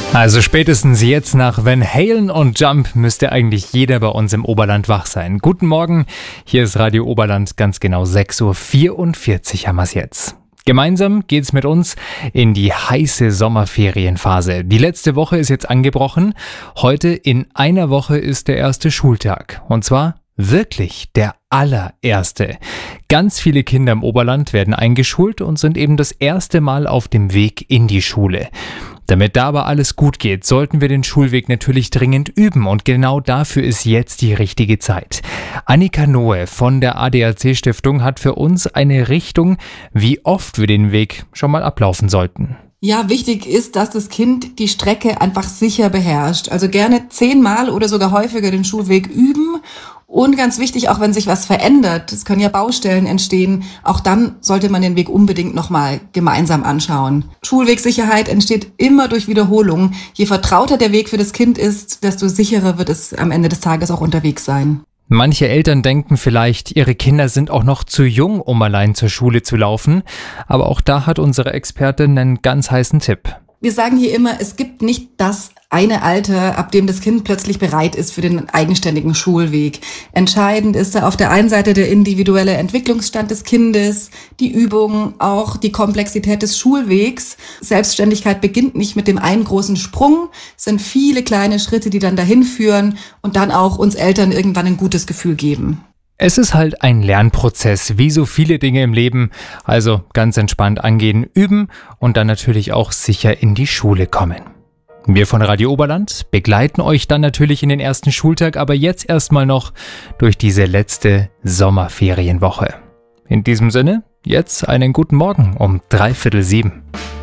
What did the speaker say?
Also spätestens jetzt nach Van Halen und Jump müsste eigentlich jeder bei uns im Oberland wach sein. Guten Morgen, hier ist Radio Oberland, ganz genau 6:44 Uhr haben wir es jetzt. Gemeinsam geht's mit uns in die heiße Sommerferienphase. Die letzte Woche ist jetzt angebrochen. Heute in einer Woche ist der erste Schultag. Und zwar wirklich der allererste. Ganz viele Kinder im Oberland werden eingeschult und sind eben das erste Mal auf dem Weg in die Schule. Damit da aber alles gut geht, sollten wir den Schulweg natürlich dringend üben und genau dafür ist jetzt die richtige Zeit. Annika Noe von der ADAC-Stiftung hat für uns eine Richtung, wie oft wir den Weg schon mal ablaufen sollten. Ja, wichtig ist, dass das Kind die Strecke einfach sicher beherrscht. Also gerne 10-mal oder sogar häufiger den Schulweg üben. Und ganz wichtig, auch wenn sich was verändert, es können ja Baustellen entstehen, auch dann sollte man den Weg unbedingt nochmal gemeinsam anschauen. Schulwegsicherheit entsteht immer durch Wiederholung. Je vertrauter der Weg für das Kind ist, desto sicherer wird es am Ende des Tages auch unterwegs sein. Manche Eltern denken vielleicht, ihre Kinder sind auch noch zu jung, um allein zur Schule zu laufen. Aber auch da hat unsere Expertin einen ganz heißen Tipp. Wir sagen hier immer, es gibt nicht das eine Alter, ab dem das Kind plötzlich bereit ist für den eigenständigen Schulweg. Entscheidend ist da auf der einen Seite der individuelle Entwicklungsstand des Kindes, die Übung, auch die Komplexität des Schulwegs. Selbstständigkeit beginnt nicht mit dem einen großen Sprung, es sind viele kleine Schritte, die dann dahin führen und dann auch uns Eltern irgendwann ein gutes Gefühl geben. Es ist halt ein Lernprozess, wie so viele Dinge im Leben. Also ganz entspannt angehen, üben und dann natürlich auch sicher in die Schule kommen. Wir von Radio Oberland begleiten euch dann natürlich in den ersten Schultag, aber jetzt erstmal noch durch diese letzte Sommerferienwoche. In diesem Sinne, jetzt einen guten Morgen um 6:45 Uhr.